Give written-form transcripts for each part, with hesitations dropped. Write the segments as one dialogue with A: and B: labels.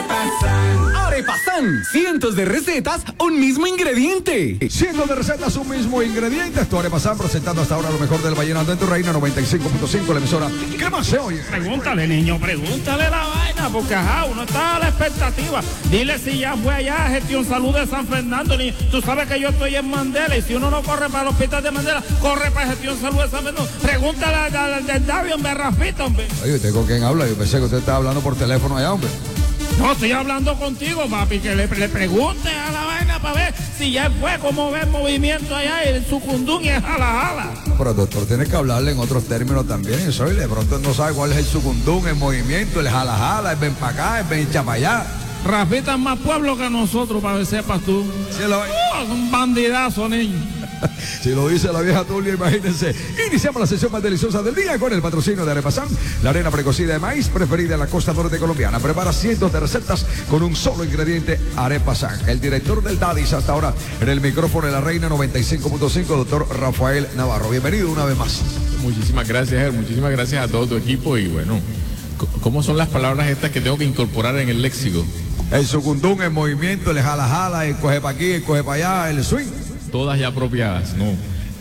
A: Arepazán, cientos de recetas, un mismo ingrediente.
B: Cientos de recetas, un mismo ingrediente. Esto Arepazán presentando hasta ahora lo mejor del vallenato en tu reina 95.5, la emisora. ¿Qué más se oye?
C: Pregúntale, niño, pregúntale la vaina, porque ajá, uno está a la expectativa. Dile si ya fue allá a Gestión Salud de San Fernando, niño. Tú sabes que yo estoy en Mandela y si uno no corre para el hospital de Mandela, corre para Gestión Salud de San Fernando. Pregúntale al del David, hombre, Rafita, hombre.
B: Oye, ¿usted con quién habla? Yo pensé que usted estaba hablando por teléfono allá, hombre.
C: No, estoy hablando contigo, papi, que le pregunte a la vaina para ver si ya fue, cómo ve el movimiento allá, el sucundún y el jala.
B: Pero doctor, tiene que hablarle en otros términos también. Eso, y de pronto no sabe cuál es el sucundún, el movimiento, el jala, el ven para acá, el ven para allá.
C: Rafita es más pueblo que nosotros, para que sepas tú.
B: Sí,
C: Es un bandidazo, niño.
B: Si lo dice la vieja Tulia, imagínense. Iniciamos la sesión más deliciosa del día con el patrocinio de Arepazán, la arena precocida de maíz preferida en la costa norte colombiana. Prepara cientos de recetas con un solo ingrediente, Arepazán. El director del Dadis hasta ahora en el micrófono de la reina 95.5, doctor Rafael Navarro. Bienvenido una vez más.
D: Muchísimas gracias, muchísimas gracias a todo tu equipo. Y bueno, ¿cómo son las palabras estas que tengo que incorporar en el léxico?
B: El sucundún, el movimiento, el jala, el coge para aquí, el coge para allá, el swing.
D: Todas ya apropiadas, ¿no?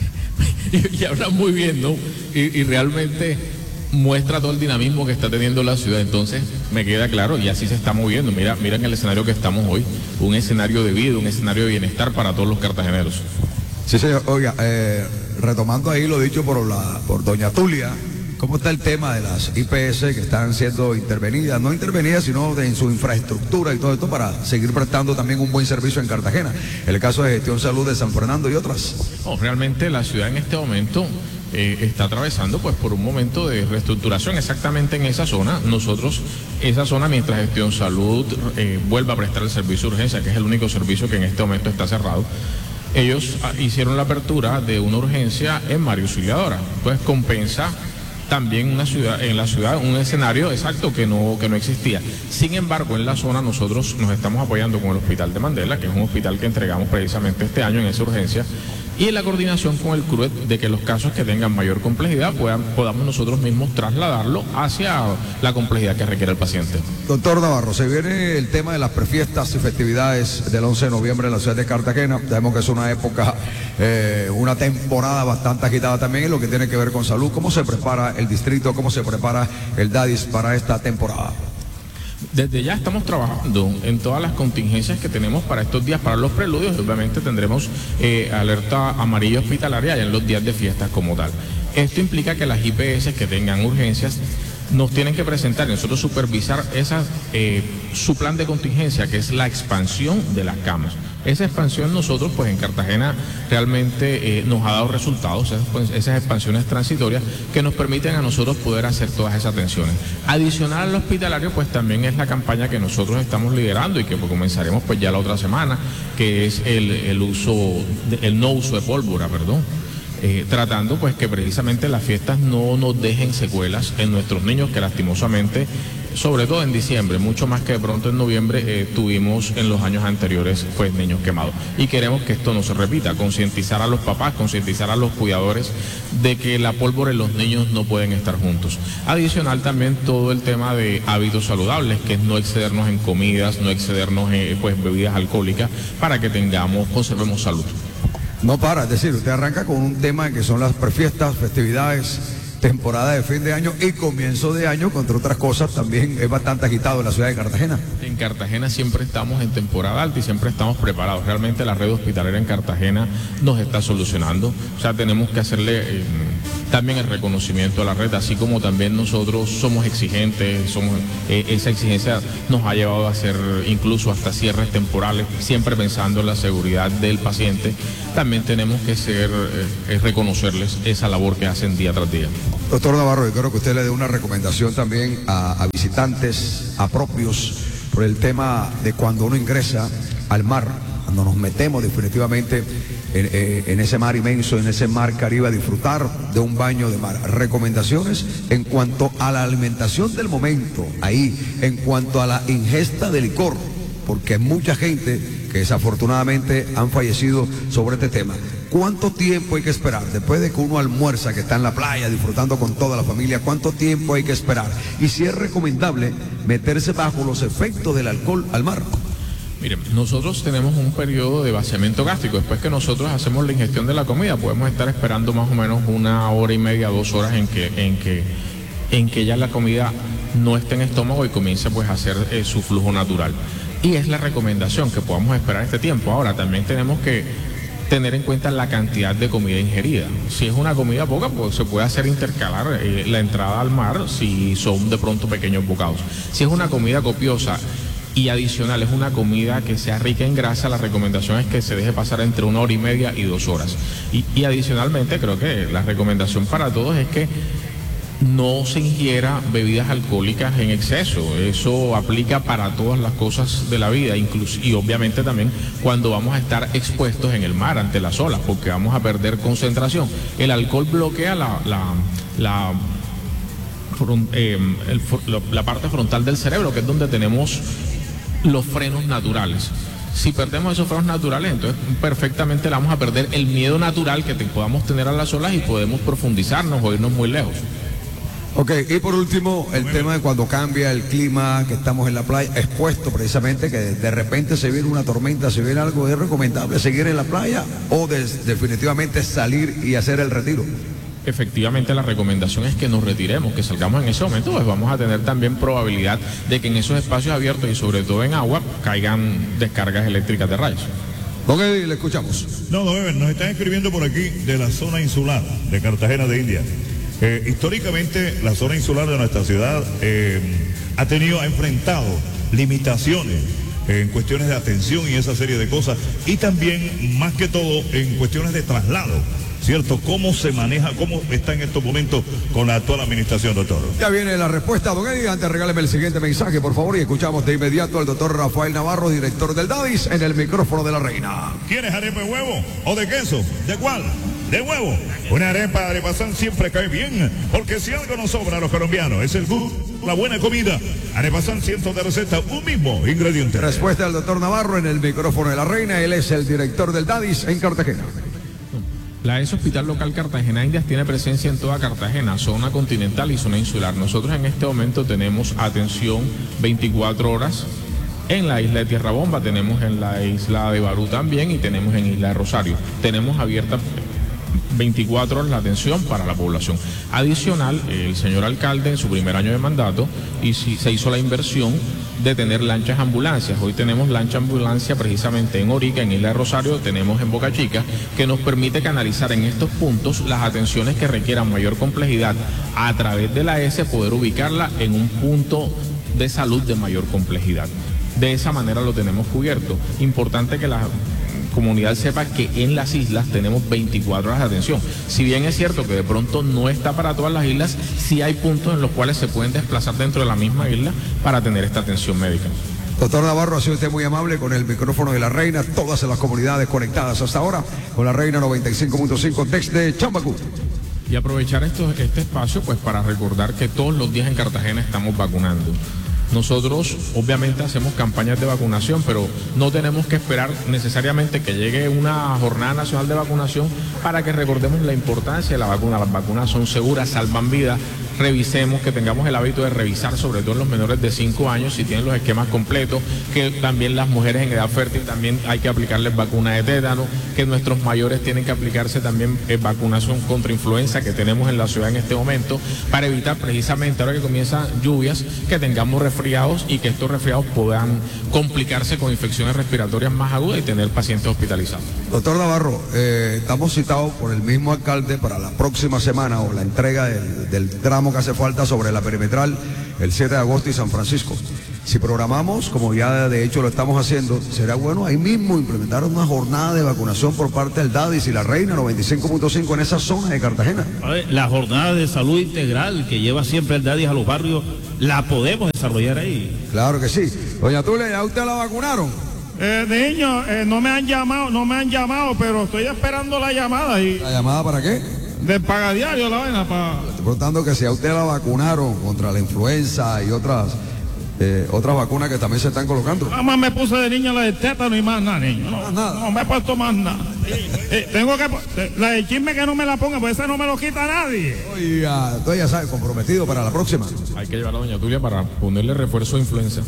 D: y hablan muy bien, ¿no? Y realmente muestra todo el dinamismo que está teniendo la ciudad. Entonces me queda claro, y así se está moviendo. Mira en el escenario que estamos hoy, un escenario de vida, un escenario de bienestar para todos los cartageneros.
B: Sí, señor. Oiga, retomando ahí lo dicho por doña Tulia, ¿cómo está el tema de las IPS que están siendo intervenidas? No intervenidas, sino en su infraestructura y todo esto para seguir prestando también un buen servicio en Cartagena. El caso de Gestión Salud de San Fernando y otras.
D: No, realmente la ciudad en este momento está atravesando pues por un momento de reestructuración exactamente en esa zona. Nosotros, esa zona, mientras Gestión Salud vuelva a prestar el servicio de urgencia, que es el único servicio que en este momento está cerrado, ellos hicieron la apertura de una urgencia en María Auxiliadora. Pues compensa también en la ciudad un escenario exacto que no existía. Sin embargo, en la zona nosotros nos estamos apoyando con el Hospital de Mandela, que es un hospital que entregamos precisamente este año en esa urgencia, y en la coordinación con el CRUET de que los casos que tengan mayor complejidad podamos nosotros mismos trasladarlo hacia la complejidad que requiere el paciente.
B: Doctor Navarro, se viene el tema de las prefiestas y festividades del 11 de noviembre en la ciudad de Cartagena. Sabemos que es una época, una temporada bastante agitada también en lo que tiene que ver con salud. ¿Cómo se prepara el distrito, cómo se prepara el DADIS para esta temporada?
D: Desde ya estamos trabajando en todas las contingencias que tenemos para estos días, para los preludios. Obviamente tendremos alerta amarilla hospitalaria en los días de fiestas como tal. Esto implica que las IPS que tengan urgencias nos tienen que presentar y nosotros supervisar su plan de contingencia, que es la expansión de las camas. Esa expansión nosotros pues en Cartagena realmente nos ha dado resultados, esas expansiones transitorias que nos permiten a nosotros poder hacer todas esas atenciones. Adicional al hospitalario pues también es la campaña que nosotros estamos liderando y que pues, comenzaremos pues ya la otra semana, que es el no uso de pólvora, perdón. Tratando pues que precisamente las fiestas no nos dejen secuelas en nuestros niños, que lastimosamente, sobre todo en diciembre, mucho más que de pronto en noviembre, tuvimos en los años anteriores pues niños quemados. Y queremos que esto no se repita, concientizar a los papás, concientizar a los cuidadores de que la pólvora y los niños no pueden estar juntos. Adicional también todo el tema de hábitos saludables, que es no excedernos en comidas, no excedernos en pues bebidas alcohólicas, para que conservemos salud.
B: No para, es decir, usted arranca con un tema que son las prefiestas, festividades, temporada de fin de año y comienzo de año, entre otras cosas, también es bastante agitado en la ciudad de Cartagena.
D: En Cartagena siempre estamos en temporada alta y siempre estamos preparados. Realmente la red hospitalera en Cartagena nos está solucionando. O sea, tenemos que hacerle también el reconocimiento a la red, así como también nosotros somos exigentes, esa exigencia nos ha llevado a hacer incluso hasta cierres temporales, siempre pensando en la seguridad del paciente. También tenemos que reconocerles esa labor que hacen día tras día.
B: Doctor Navarro, yo quiero que usted le dé una recomendación también a visitantes, a propios, por el tema de cuando uno ingresa al mar, cuando nos metemos definitivamente en ese mar inmenso, en ese mar Caribe, a disfrutar de un baño de mar. Recomendaciones en cuanto a la alimentación del momento, ahí, en cuanto a la ingesta de licor, porque hay mucha gente que desafortunadamente han fallecido sobre este tema. ¿cuánto tiempo hay que esperar? Después de que uno almuerza, que está en la playa disfrutando con toda la familia, ¿cuánto tiempo hay que esperar? Y si es recomendable meterse bajo los efectos del alcohol al mar.
D: Miren, nosotros tenemos un periodo de vaciamiento gástrico. Después que nosotros hacemos la ingestión de la comida, podemos estar esperando más o menos 1 hora y media, 2 horas en que ya la comida no esté en el estómago y comience pues a hacer su flujo natural. Y es la recomendación que podamos esperar este tiempo. Ahora, también tenemos que tener en cuenta la cantidad de comida ingerida. Si es una comida poca, pues se puede hacer intercalar la entrada al mar si son de pronto pequeños bocados. Si es una comida copiosa y adicional, es una comida que sea rica en grasa, la recomendación es que se deje pasar entre 1 hora y media y 2 horas. Y adicionalmente, creo que la recomendación para todos es que no se ingiera bebidas alcohólicas en exceso. Eso aplica para todas las cosas de la vida, incluso, y obviamente también cuando vamos a estar expuestos en el mar ante las olas, porque vamos a perder concentración. El alcohol bloquea la parte frontal del cerebro, que es donde tenemos los frenos naturales. Si perdemos esos frenos naturales, entonces perfectamente le vamos a perder el miedo natural que podamos tener a las olas y podemos profundizarnos o irnos muy lejos.
B: Ok, y por último, el tema de cuando cambia el clima, que estamos en la playa, expuesto precisamente, que de repente se viene una tormenta, se viene algo, ¿es recomendable seguir en la playa o definitivamente salir y hacer el retiro?
D: Efectivamente, la recomendación es que nos retiremos, que salgamos en ese momento, pues vamos a tener también probabilidad de que en esos espacios abiertos y sobre todo en agua caigan descargas eléctricas de rayos.
B: Ok, le escuchamos.
E: No, don Eber, nos están escribiendo por aquí de la zona insular de Cartagena de India. Históricamente la zona insular de nuestra ciudad ha enfrentado limitaciones en cuestiones de atención y esa serie de cosas, y también más que todo en cuestiones de traslado, ¿cierto? ¿Cómo se maneja, cómo está en estos momentos con la actual administración, doctor?
B: Ya viene la respuesta, don Eddie. Antes regáleme el siguiente mensaje, por favor, y escuchamos de inmediato al doctor Rafael Navarro, director del DADIS, en el micrófono de la reina.
E: ¿Quieres arepa de huevo o de queso? ¿De cuál? De huevo. Una arepa de Arepazán siempre cae bien, porque si algo nos sobra a los colombianos es el food, la buena comida. Arepazán, cientos de recetas, un mismo ingrediente.
B: Respuesta del doctor Navarro en el micrófono de la reina. Él es el director del DADIS en Cartagena.
D: La ES Hospital Local Cartagena Indias tiene presencia en toda Cartagena, zona continental y zona insular. Nosotros en este momento tenemos atención 24 horas en la isla de Tierra Bomba, tenemos en la isla de Barú también y tenemos en Isla de Rosario. Tenemos abierta 24 horas la atención para la población. Adicional, el señor alcalde en su primer año de mandato se hizo la inversión de tener lanchas ambulancias. Hoy tenemos lancha ambulancia precisamente en Orica, en Isla de Rosario, tenemos en Boca Chica, que nos permite canalizar en estos puntos las atenciones que requieran mayor complejidad, a través de la ES poder ubicarla en un punto de salud de mayor complejidad. De esa manera lo tenemos cubierto. Importante que la comunidad sepa que en las islas tenemos 24 horas de atención. Si bien es cierto que de pronto no está para todas las islas, sí hay puntos en los cuales se pueden desplazar dentro de la misma isla para tener esta atención médica.
B: Doctor Navarro, ha sido usted muy amable con el micrófono de la reina, todas las comunidades conectadas hasta ahora con la reina 95.5 desde Chambacú.
D: Y aprovechar este espacio pues para recordar que todos los días en Cartagena estamos vacunando. Nosotros obviamente hacemos campañas de vacunación, pero no tenemos que esperar necesariamente que llegue una jornada nacional de vacunación para que recordemos la importancia de la vacuna. Las vacunas son seguras, salvan vidas. Revisemos, que tengamos el hábito de revisar, sobre todo en los menores de 5 años, si tienen los esquemas completos, que también las mujeres en edad fértil también hay que aplicarles vacuna de tétano, que nuestros mayores tienen que aplicarse también vacunación contra influenza que tenemos en la ciudad en este momento, para evitar precisamente ahora que comienzan lluvias, que tengamos resfriados y que estos resfriados puedan complicarse con infecciones respiratorias más agudas y tener pacientes hospitalizados.
B: Doctor Navarro, estamos citados por el mismo alcalde para la próxima semana o la entrega del tramo que hace falta sobre la perimetral el 7 de agosto y San Francisco. Si programamos, como ya de hecho lo estamos haciendo, será bueno ahí mismo implementar una jornada de vacunación por parte del DADIS y la reina 95.5 en esa zona de Cartagena.
F: La jornada de salud integral que lleva siempre el DADIS a los barrios, la podemos desarrollar ahí.
B: Claro que sí. Doña Tule, ¿ya usted la vacunaron?
C: Niño, no me han llamado, pero estoy esperando la llamada.
B: ¿La llamada para qué?
C: Del pagadiario, la vaina, para...
B: Estoy preguntando que si a usted la vacunaron contra la influenza y otras otras vacunas que también se están colocando.
C: Nada más me puse de niño la de tétano y más nada, niño. No me he puesto más nada. Tengo que... La de chisme que no me la ponga, pues esa no me lo quita nadie.
B: Oiga, tú ya sabes, comprometido para la próxima.
D: Hay que llevar a doña Tulia para ponerle refuerzo de influenza.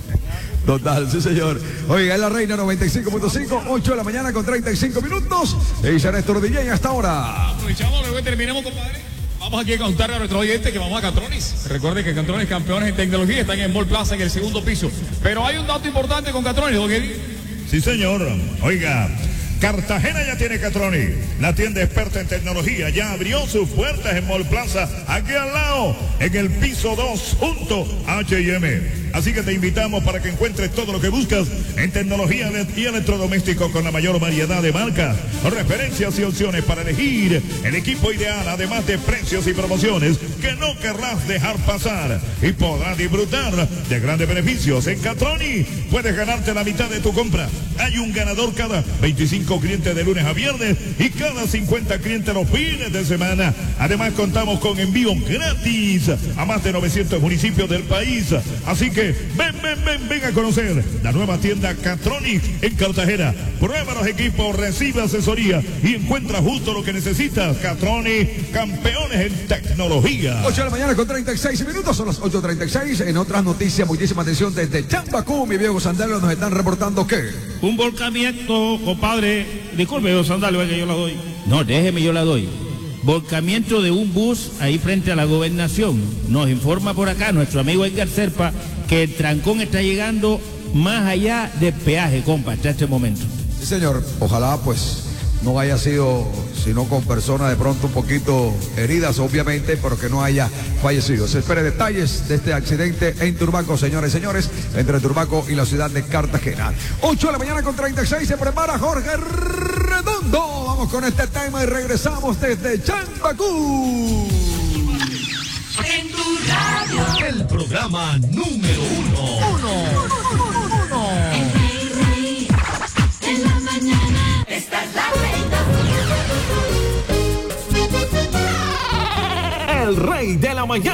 B: Total, sí señor. Oiga, es la Reina 95.5, 8 de la mañana con 35 minutos. E dice Néstor DJ hasta ahora.
G: Aprovechamos, luego terminemos, compadre. Vamos aquí a contarle a nuestros oyentes que vamos a Catronis. Recuerde que Catronis, campeones en tecnología, están en Mall Plaza en el segundo piso. Pero hay un dato importante con Catronis, don Eddie.
E: Sí, señor. Oiga, Cartagena ya tiene Catronics, la tienda experta en tecnología, ya abrió sus puertas en Mall Plaza, aquí al lado, en el piso 2, junto a H&M. Así que te invitamos para que encuentres todo lo que buscas en tecnología y electrodomésticos con la mayor variedad de marcas, referencias y opciones para elegir el equipo ideal, además de precios y promociones que no querrás dejar pasar y podrás disfrutar de grandes beneficios. En Catroni puedes ganarte la mitad de tu compra. Hay un ganador cada 25 clientes de lunes a viernes y cada 50 clientes los fines de semana. Además contamos con envío gratis a más de 900 municipios del país. Así que ven a conocer la nueva tienda Catronics en Cartagena. Prueba los equipos, recibe asesoría y encuentra justo lo que necesitas. Catronics, campeones en tecnología.
B: 8 de la mañana con 36 minutos, son las 8:36. En otras noticias, muchísima atención desde Chambacú, mi viejo Sandalio, nos están reportando que
F: Un volcamiento, compadre. Disculpe, don Sandalio, es que yo la doy. No, déjeme, yo la doy. Volcamiento de un bus ahí frente a la gobernación. Nos informa por acá nuestro amigo Edgar Serpa que el trancón está llegando más allá del peaje, compa, hasta este momento.
B: sí señor, ojalá pues no haya sido, sino con personas de pronto un poquito heridas, obviamente, pero que no haya fallecido. Se espere detalles de este accidente en Turbaco, señores y señores, entre Turbaco y la ciudad de Cartagena. 8 de la mañana con 36, se prepara Jorge Redondo. Vamos con este tema y regresamos desde Chambacú.
H: En tu radio, el programa número uno. El rey, en la mañana, esta es la reina.
A: El rey de la mañana.